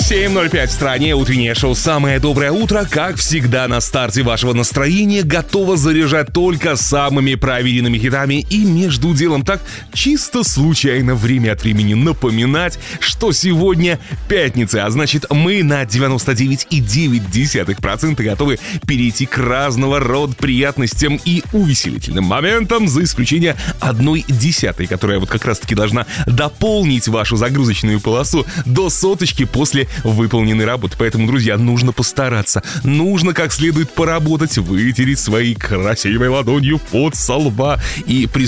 7:05 в стране, утреннее шоу «Самое доброе утро». Как всегда, на старте вашего настроения готово заряжать только самыми проверенными хитами. И между делом так чисто случайно время от времени напоминать, что сегодня пятница. А значит, мы на 99,9% готовы перейти к разного рода приятностям и увеселительным моментам, за исключением 1/10, которая вот как раз-таки должна дополнить вашу загрузочную полосу до соточки после выполненной работы. Поэтому, друзья, нужно постараться. Нужно как следует поработать, вытереть своей красивой ладонью пот со лба и